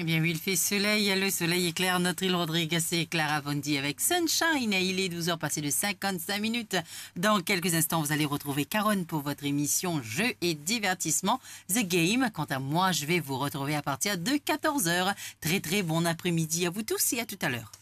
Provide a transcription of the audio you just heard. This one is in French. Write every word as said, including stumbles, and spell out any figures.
bien oui, il fait soleil, le soleil éclaire notre île Rodriguez et Clara Bondi avec Sunshine. Il est douze heures passées de cinquante-cinq minutes. Dans quelques instants, vous allez retrouver Caronne pour votre émission Jeux et divertissement The Game. Quant à moi, je vais vous retrouver à partir de quatorze heures. Très très bon après-midi à vous tous et à tout à l'heure.